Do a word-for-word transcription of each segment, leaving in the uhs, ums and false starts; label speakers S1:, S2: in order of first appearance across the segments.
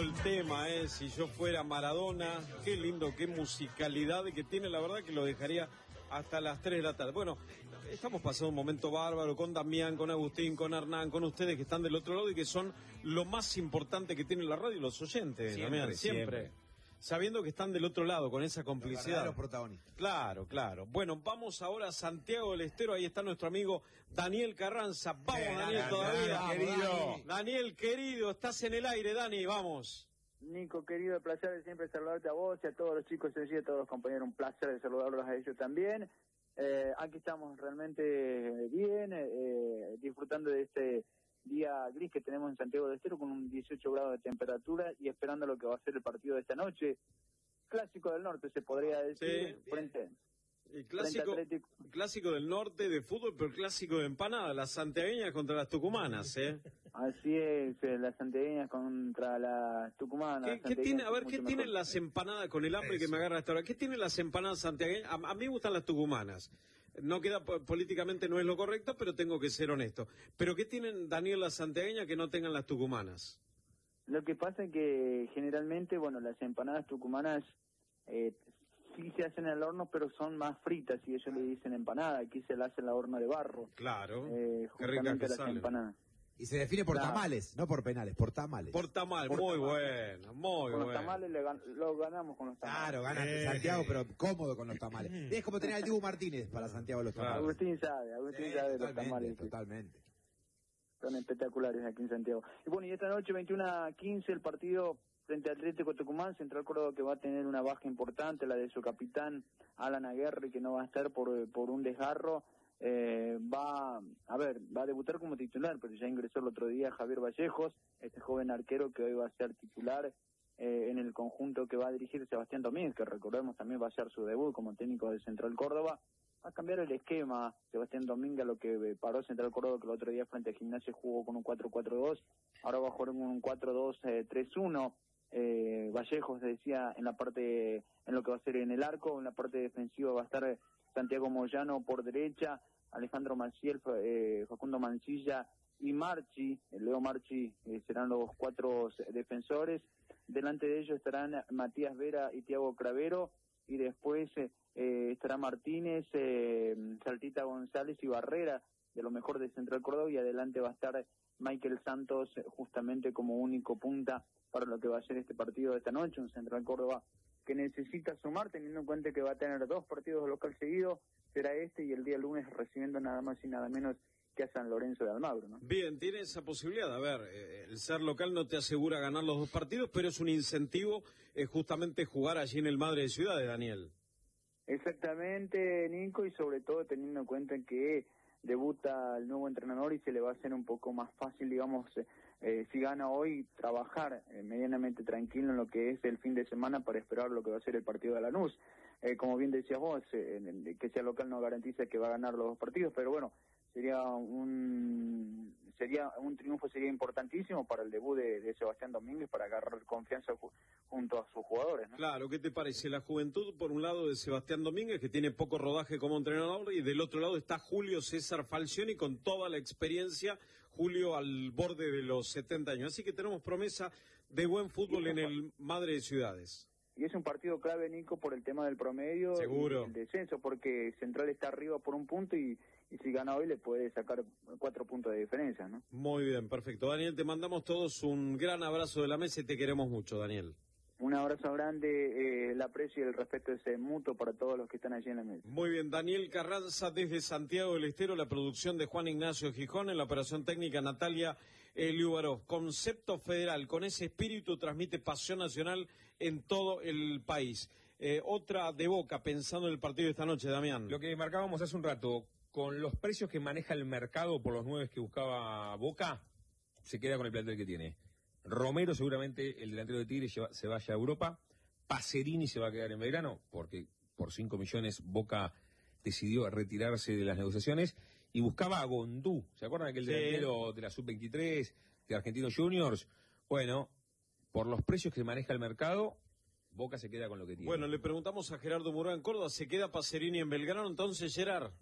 S1: el tema, ¿eh? Si yo fuera Maradona, qué lindo, qué musicalidad que tiene, la verdad que lo dejaría hasta las tres de la tarde. Bueno, estamos pasando un momento bárbaro con Damián, con Agustín, con Hernán, con ustedes que están del otro lado y que son lo más importante que tiene la radio y los oyentes,
S2: siempre,
S1: Damián, siempre.
S2: siempre.
S1: Sabiendo que están del otro lado, con esa complicidad.
S3: Los protagonistas.
S1: Claro, claro. Bueno, vamos ahora a Santiago del Estero, ahí está nuestro amigo Daniel Carranza. Vamos,
S3: Eh,
S1: Daniel,
S3: Dani,
S1: todavía.
S3: Dani,
S1: querido.
S3: Dani.
S1: Daniel, querido, estás en el aire, Dani, vamos.
S4: Nico, querido, placer de siempre saludarte a vos y a todos los chicos y a todos los compañeros, un placer de saludarlos a ellos también. Eh, aquí estamos realmente bien, eh, disfrutando de este día gris que tenemos en Santiago del Estero con un dieciocho grados de temperatura y esperando lo que va a ser el partido de esta noche. Clásico del norte, se podría decir,
S1: Sí,
S4: frente,
S1: el clásico,
S4: frente
S1: clásico del norte de fútbol, pero clásico de empanada, las santiagueñas contra las tucumanas, ¿eh?
S4: Así es, eh, las santiagueñas contra las tucumanas.
S1: ¿Qué, qué tiene, a ver, ¿qué tienen las empanadas con el hambre Eso. que me agarra hasta ahora? ¿Qué tienen las empanadas santiagueñas? A, a mí me gustan las tucumanas. No queda, políticamente no es lo correcto, pero tengo que ser honesto. ¿Pero qué tienen, Daniel, las santiagueñas que no tengan las tucumanas?
S4: Lo que pasa es que generalmente, bueno, las empanadas tucumanas eh, sí se hacen al horno, pero son más fritas y ellos le dicen empanada. Aquí se la hace en la horno de barro.
S1: Claro,
S4: eh,
S1: qué rica que
S4: las
S1: salen.
S4: empanadas.
S3: Y se define por
S4: Claro.
S3: tamales, no por penales, por tamales.
S1: Por tamal,
S3: Por
S1: muy
S3: tamales.
S1: bueno, muy
S4: Con
S1: bueno.
S4: los tamales le gan lo ganamos con los tamales.
S3: Claro, gana
S1: Eh.
S3: Santiago, pero cómodo con los tamales. Es como tener al Dibu Martínez para Santiago los tamales.
S1: Claro.
S4: Agustín sabe, Agustín
S3: Sí,
S4: sabe de los
S3: totalmente,
S4: tamales. sí.
S3: totalmente.
S4: Son espectaculares aquí en Santiago. Y bueno, y esta noche, veintiuno a quince, el partido frente al Atlético Tucumán, Central Córdoba, que va a tener una baja importante, la de su capitán, Alan Aguerri, que no va a estar por, por un desgarro. Eh, va, a ver, va a debutar como titular, pero ya ingresó el otro día Javier Vallejos, este joven arquero que hoy va a ser titular eh, en el conjunto que va a dirigir Sebastián Domínguez, que recordemos también va a ser su debut como técnico de Central Córdoba. Va a cambiar el esquema Sebastián Domínguez, lo que paró Central Córdoba, que el otro día frente a Gimnasia jugó con un cuatro cuatro dos, ahora va a jugar con un cuatro dos tres uno. Eh, Vallejos decía en la parte, en lo que va a ser en el arco, en la parte defensiva va a estar Santiago Moyano por derecha, Alejandro Maciel, eh, Facundo Mancilla y Marchi, Leo Marchi, eh, serán los cuatro defensores. Delante de ellos estarán Matías Vera y Thiago Cravero, y después eh, eh, estará Martínez, eh, Saltita González y Barrera, de lo mejor de Central Córdoba, y adelante va a estar Michael Santos eh, justamente como único punta para lo que va a ser este partido de esta noche, un Central Córdoba que necesita sumar, teniendo en cuenta que va a tener dos partidos de local seguidos, será este y el día lunes recibiendo nada más y nada menos que a San Lorenzo de Almagro, ¿no?
S1: Bien, tiene esa posibilidad. A ver, eh, el ser local no te asegura ganar los dos partidos, pero es un incentivo eh, justamente jugar allí en el Madre de Ciudades, Daniel.
S4: Exactamente, Nico, y sobre todo teniendo en cuenta que debuta el nuevo entrenador y se le va a hacer un poco más fácil, digamos, eh, eh, si gana hoy, trabajar eh, medianamente tranquilo en lo que es el fin de semana para esperar lo que va a ser el partido de Lanús. Eh, como bien decías vos, eh, que sea local no garantiza que va a ganar los dos partidos, pero bueno, sería un sería un triunfo sería importantísimo para el debut de, de Sebastián Domínguez, para agarrar confianza ju junto a sus jugadores, ¿no?
S1: Claro, ¿qué te parece? La juventud, por un lado, de Sebastián Domínguez, que tiene poco rodaje como entrenador, y del otro lado está Julio César Falcioni, con toda la experiencia, Julio al borde de los setenta años. Así que tenemos promesa de buen fútbol en el Madre de Ciudades.
S4: Y es un partido clave, Nico, por el tema del promedio.
S1: Seguro.
S4: Y el descenso, porque Central está arriba por un punto y, y si gana hoy le puede sacar cuatro puntos de diferencia, ¿no?
S1: Muy bien, perfecto. Daniel, te mandamos todos un gran abrazo de la mesa y te queremos mucho, Daniel.
S4: Un abrazo grande, eh, el aprecio y el respeto es mutuo para todos los que están allí en la mesa.
S1: Muy bien, Daniel Carranza desde Santiago del Estero, la producción de Juan Ignacio Gijón, en la operación técnica Natalia Liubarov. Concepto federal, con ese espíritu transmite pasión nacional en todo el país. Eh, otra de Boca, pensando en el partido de esta noche, Damián.
S2: Lo que marcábamos hace un rato, con los precios que maneja el mercado por los nueve que buscaba Boca, se queda con el plantel que tiene. Romero seguramente, el delantero de Tigre, se vaya a Europa. Pacerini se va a quedar en Belgrano, porque por cinco millones Boca decidió retirarse de las negociaciones y buscaba a Gondú. ¿Se acuerdan de aquel
S1: Sí.
S2: delantero de la sub veintitrés, de Argentinos Juniors? Bueno, por los precios que maneja el mercado, Boca se queda con lo que tiene.
S1: Bueno, le preguntamos a Gerardo Murúa en Córdoba, ¿se queda Pacerini en Belgrano entonces, Gerard?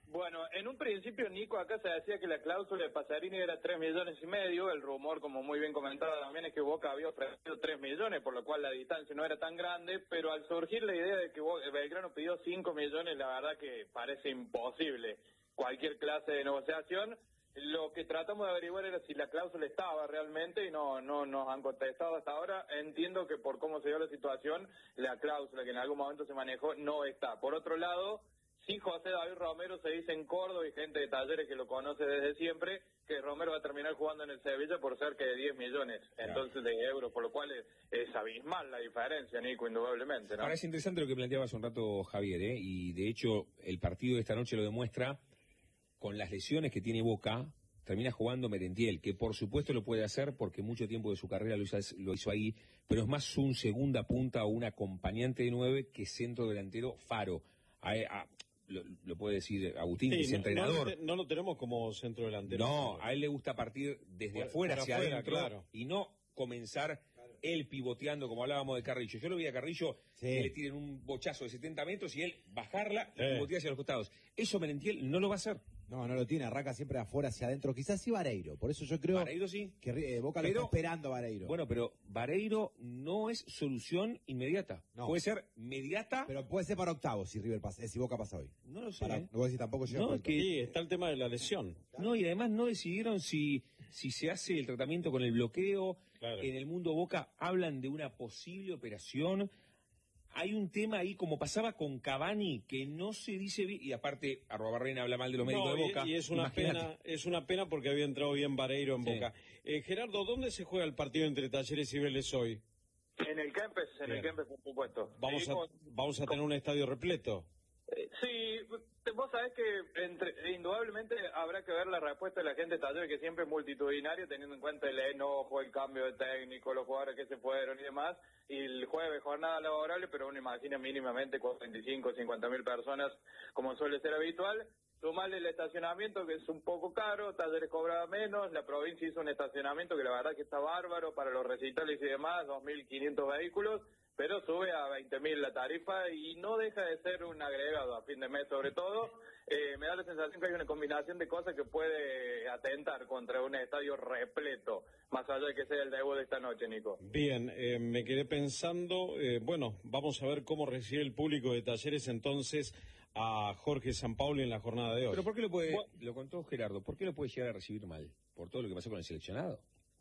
S5: Bueno, en un principio, Nico, acá se decía que la cláusula de Pasarini era tres millones y medio. El rumor, como muy bien comentado también, es que Boca había ofrecido tres millones, por lo cual la distancia no era tan grande. Pero al surgir la idea de que Belgrano pidió cinco millones, la verdad que parece imposible cualquier clase de negociación. Lo que tratamos de averiguar era si la cláusula estaba realmente y no no nos han contestado hasta ahora. Entiendo que por cómo se dio la situación, la cláusula que en algún momento se manejó no está. Por otro lado, sí, José David Romero se dice en Córdoba y gente de Talleres que lo conoce desde siempre, que Romero va a terminar jugando en el Sevilla por cerca de diez millones entonces de euros, por lo cual es, es abismal la diferencia, Nico, indudablemente, ¿no?
S2: Ahora es interesante lo que planteaba hace un rato Javier, ¿eh? Y de hecho el partido de esta noche lo demuestra. Con las lesiones que tiene Boca, termina jugando Merentiel, que por supuesto lo puede hacer porque mucho tiempo de su carrera lo hizo, lo hizo ahí, pero es más un segunda punta o un acompañante de nueve que centro delantero Faro. A, a, lo, lo puede decir Agustín,
S1: Sí,
S2: que es
S1: no,
S2: entrenador.
S1: No, no lo tenemos como centro delantero.
S2: No, a él le gusta partir desde
S1: Por-
S2: afuera
S1: por
S2: hacia
S1: afuera,
S2: adentro,
S1: claro.
S2: y no comenzar él pivoteando como hablábamos de Carrillo. Yo lo vi a Carrillo
S3: Sí.
S2: que le tiren un bochazo de setenta metros y él bajarla y
S1: Sí.
S2: pivotear hacia los costados. Eso Merentiel no lo va a hacer.
S3: No, no lo tiene, arranca siempre de afuera hacia adentro. Quizás sí Vareiro, por eso yo creo
S2: Vareiro sí.
S3: que eh, Boca
S2: Pero-
S3: lo está esperando Vareiro.
S2: Bueno, pero Vareiro no es solución inmediata.
S3: No.
S2: Puede ser mediata,
S3: Pero puede ser para octavos si River pasa, eh, si Boca pasa hoy.
S2: no lo sé.
S3: Para,
S2: ¿eh?
S3: no voy a decir tampoco llega
S2: No,
S3: pronto.
S2: que-
S1: Sí, está el tema de la lesión.
S2: No, y además no decidieron si, si se hace el tratamiento con el bloqueo.
S1: Claro.
S2: En el mundo Boca hablan de una posible operación. Hay un tema ahí, como pasaba con Cavani, que no se dice bien, y aparte Arrobarrena habla mal de los médicos
S1: No,
S2: de
S1: y-
S2: Boca.
S1: Y es una
S2: Imagínate.
S1: pena, es una pena porque había entrado bien Vareiro en
S2: Sí.
S1: Boca. Eh, Gerardo, ¿dónde se juega el partido entre Talleres y Vélez hoy?
S5: En el Kempes, en
S1: Bien.
S5: el Kempes, por supuesto.
S1: Vamos
S5: Sí,
S1: a,
S5: con-
S1: vamos a tener un estadio repleto.
S5: Eh, Sí, vos sabés que entre, indudablemente habrá que ver la respuesta de la gente de Talleres, que siempre es multitudinaria, teniendo en cuenta el enojo, el cambio de técnico, los jugadores que se fueron y demás. Y el jueves jornada laborable, pero uno imagina mínimamente cuarenta y cinco, cincuenta mil personas, como suele ser habitual. Sumarle el estacionamiento, que es un poco caro, Talleres cobraba menos, la provincia hizo un estacionamiento que la verdad que está bárbaro para los recitales y demás, dos mil quinientos vehículos, pero sube a veinte mil la tarifa y no deja de ser un agregado a fin de mes sobre todo. Eh, me da la sensación que hay una combinación de cosas que puede atentar contra un estadio repleto, más allá de que sea el debut de esta noche, Nico.
S1: Bien, eh, me quedé pensando, eh, bueno, vamos a ver cómo recibe el público de Talleres entonces a Jorge Sampaoli en la jornada de hoy.
S2: Pero ¿por qué lo puede,
S5: Bueno.
S2: lo contó Gerardo, por qué lo puede llegar a recibir mal? ¿Por todo lo que pasó con el seleccionado?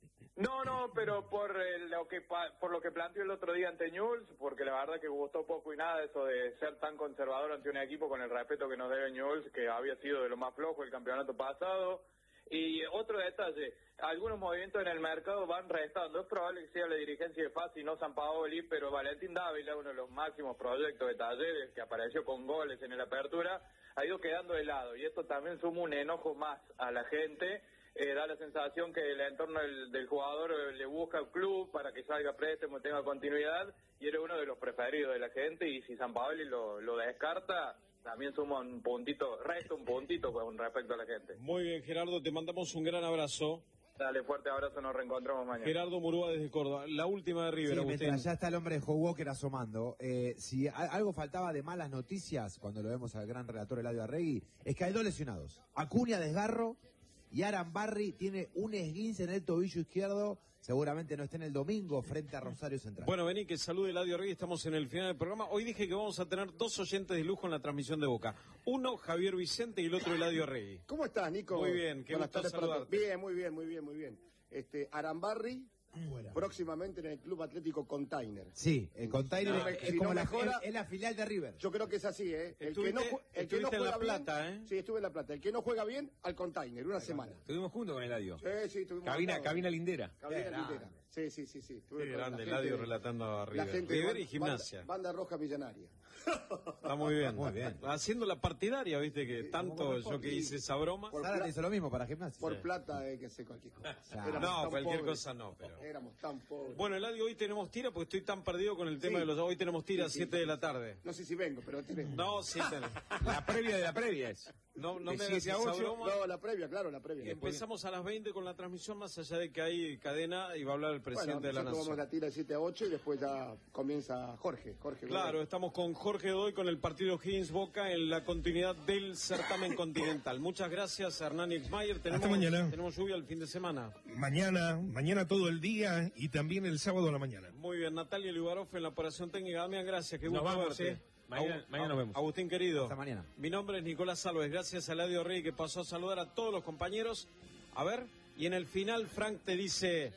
S5: No, no, pero por eh, lo que pa- por lo que planteó el otro día ante Newell's, porque la verdad que gustó poco y nada eso de ser tan conservador ante un equipo con el respeto que nos debe Newell's, que había sido de lo más flojo el campeonato pasado. Y otro detalle, algunos movimientos en el mercado van restando. Es probable que sea la dirigencia de F A S y no Sampaoli, pero Valentín Dávila, uno de los máximos proyectos de Talleres, que apareció con goles en el Apertura, ha ido quedando de lado. Y esto también suma un enojo más a la gente. Eh, da la sensación que el entorno del, del jugador eh, le busca al club para que salga préstamo, tenga continuidad, y era uno de los preferidos de la gente, y si Sampaoli lo, lo descarta, también suma un puntito, resta un puntito con respecto a la gente.
S1: Muy bien, Gerardo, te mandamos un gran abrazo.
S5: Dale, fuerte abrazo, nos reencontramos mañana.
S1: Gerardo Murúa desde Córdoba. La última de River,
S3: Sí,
S1: Agustín.
S3: mientras ya está el hombre de Joe Walker asomando, eh, si a- algo faltaba de malas noticias cuando lo vemos al gran relator Eladio Arregui, es que hay dos lesionados. Acuña desgarro y Aran Barry tiene un esguince en el tobillo izquierdo, seguramente no esté en el domingo frente a Rosario Central.
S1: Bueno, vení, que salude Eladio Rey, estamos en el final del programa. Hoy dije que vamos a tener dos oyentes de lujo en la transmisión de Boca. Uno, Javier Vicente, y el otro, Eladio Rey.
S6: ¿Cómo estás, Nico?
S1: Muy bien, qué
S6: Buenas
S1: gusto
S6: tardes para todos.
S1: saludarte.
S6: Bien, muy bien, muy bien, muy bien. Este, Arambarri, próximamente en el Club Atlético Container.
S3: Sí, el container
S6: No,
S3: es,
S6: si
S3: es
S6: no
S3: como la,
S6: mejora-
S3: es- es la filial de River.
S6: Yo creo que es así, ¿eh? El que
S1: Estuviste-
S6: no, ju- el que no
S1: estuviste en
S6: juega
S1: La Plata,
S6: bien,
S1: ¿eh?
S6: Sí, estuve en La Plata. El que no juega bien, al Container, una semana.
S2: Estuvimos juntos con Eladio.
S6: Sí, sí, estuvimos
S2: Cabina,
S6: juntos.
S2: cabina lindera.
S6: Cabina
S3: Qué
S6: lindera.
S3: grande.
S6: Sí, sí, sí, sí. Estuve
S1: Qué
S6: con la
S1: grande,
S6: gente
S1: Eladio
S6: de-
S1: relatando a
S6: la
S1: River.
S6: gente de
S1: River
S6: Ban-
S1: y Gimnasia.
S6: Banda, Banda Roja Millonaria.
S1: Está muy bien.
S3: Muy bien.
S1: Haciendo la partidaria, viste, que tanto yo que hice esa broma.
S6: Por
S3: Sara
S6: pla-
S3: te hizo lo mismo para gimnasia.
S6: Por
S1: Sí.
S6: plata hay que hacer cualquier cosa.
S3: Ya.
S6: Éramos
S1: No,
S6: tan
S1: cualquier
S6: pobres.
S1: cosa no, pero...
S6: Éramos tan pobres.
S1: Bueno, Eladio, hoy tenemos tira porque estoy tan perdido con el tema
S6: Sí.
S1: de los... Hoy tenemos tira a
S6: Sí, sí,
S1: siete
S6: sí.
S1: de la tarde.
S6: No sé si vengo, pero tenemos.
S1: No, sí tenemos.
S2: La previa de la previa es.
S1: No, no
S2: de
S1: me hagas
S2: siete a
S1: esa
S2: ocho.
S1: broma.
S6: No, la previa, claro, la previa.
S1: Empezamos a las veinte con la transmisión, más allá de que hay cadena y va a hablar el presidente
S6: Bueno,
S1: de la
S6: nosotros
S1: Nación.
S6: vamos a la tira de siete a ocho y después ya comienza Jorge. Jorge
S1: Claro,
S6: Godoy.
S1: estamos con Jorge Godoy con el partido Higgins-Boca en la continuidad del certamen continental. Muchas gracias, Hernán Exmayer. Tenemos,
S7: Hasta mañana.
S1: Tenemos lluvia el fin de semana.
S7: Mañana, mañana todo el día y también el sábado a la mañana.
S1: Muy bien, Natalia Liubarov en la operación técnica. Damián, gracias, qué
S2: Nos
S1: gusto
S2: vamos,
S1: verte.
S2: eh. Mañana-
S1: Agu-
S2: mañana nos vemos.
S1: Agustín, querido.
S3: Hasta mañana.
S1: Mi nombre es Nicolás Salves. Gracias a Eladio Rey que pasó a saludar a todos los compañeros. A ver, y en el final Frank te dice...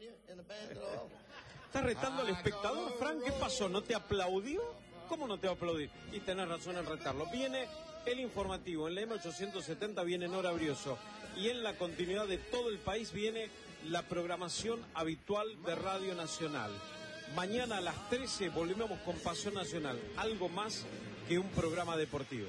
S1: ¿Estás retando al espectador, Frank? ¿Qué pasó? ¿No te aplaudió? ¿Cómo no te va a aplaudir? Y tenés razón en retarlo. Viene el informativo. En la M ochocientos setenta viene Nora Brioso. Y en la continuidad de todo el país viene la programación habitual de Radio Nacional. Mañana a las trece volvemos con Pasión Nacional. Algo más que un programa deportivo.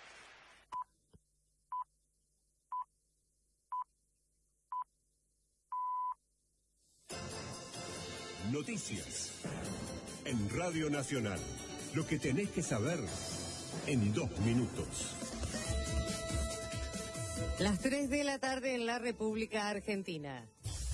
S8: Noticias. En Radio Nacional. Lo que tenés que saber en dos minutos.
S9: Las tres de la tarde en la República Argentina.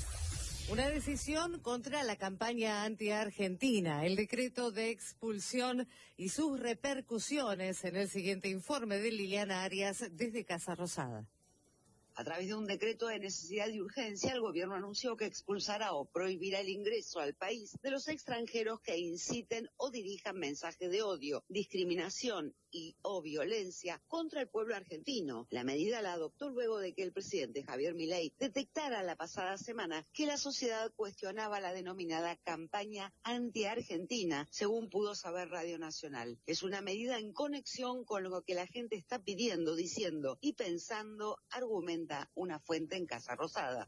S9: Una decisión contra la campaña anti-argentina, el decreto de expulsión y sus repercusiones en el siguiente informe de Liliana Arias desde Casa Rosada.
S10: A través de un decreto de necesidad y urgencia, el gobierno anunció que expulsará o prohibirá el ingreso al país de los extranjeros que inciten o dirijan mensajes de odio, discriminación y o violencia contra el pueblo argentino. La medida la adoptó luego de que el presidente Javier Milei detectara la pasada semana que la sociedad cuestionaba la denominada campaña anti-argentina, según pudo saber Radio Nacional. Es una medida en conexión con lo que la gente está pidiendo, diciendo y pensando, argumenta una fuente en Casa Rosada.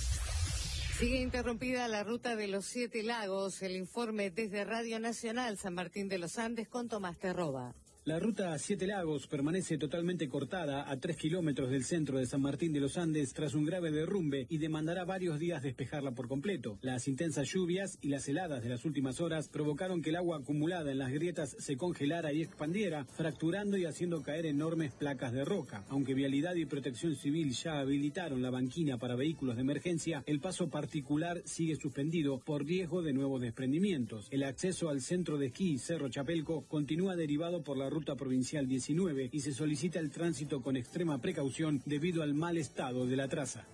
S9: Sigue interrumpida la ruta de los Siete Lagos. El informe desde Radio Nacional San Martín de los Andes con Tomás Terroba.
S11: La ruta Siete Lagos permanece totalmente cortada a tres kilómetros del centro de San Martín de los Andes tras un grave derrumbe y demandará varios días despejarla por completo. Las intensas lluvias y las heladas de las últimas horas provocaron que el agua acumulada en las grietas se congelara y expandiera, fracturando y haciendo caer enormes placas de roca. Aunque Vialidad y Protección Civil ya habilitaron la banquina para vehículos de emergencia, el paso particular sigue suspendido por riesgo de nuevos desprendimientos. El acceso al centro de esquí Cerro Chapelco continúa derivado por la ruta provincial diecinueve y se solicita el tránsito con extrema precaución debido al mal estado de la traza.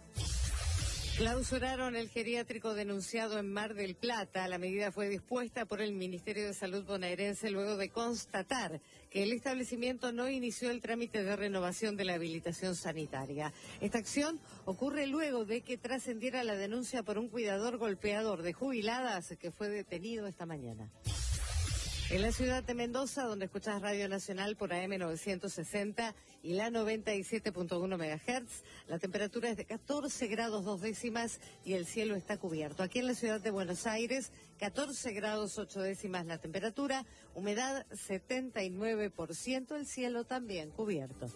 S9: Clausuraron el geriátrico denunciado en Mar del Plata. La medida fue dispuesta por el Ministerio de Salud bonaerense luego de constatar que el establecimiento no inició el trámite de renovación de la habilitación sanitaria. Esta acción ocurre luego de que trascendiera la denuncia por un cuidador golpeador de jubiladas que fue detenido esta mañana. En la ciudad de Mendoza, donde escuchas Radio Nacional por A M novecientos sesenta y la noventa y siete punto uno megahertz, la temperatura es de catorce grados dos décimas y el cielo está cubierto. Aquí en la ciudad de Buenos Aires, catorce grados ocho décimas la temperatura, humedad setenta y nueve por ciento, el cielo también cubierto.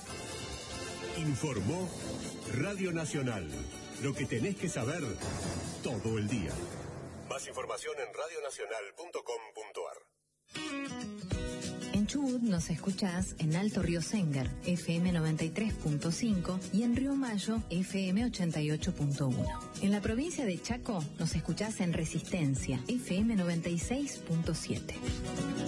S8: Informó Radio Nacional. Lo que tenés que saber todo el día. Más información en radio nacional punto com punto a r.
S12: En Chubut nos escuchás en Alto Río Sengar, F M noventa y tres punto cinco y en Río Mayo, F M ochenta y ocho punto uno. En la provincia de Chaco nos escuchás en Resistencia, F M noventa y seis punto siete.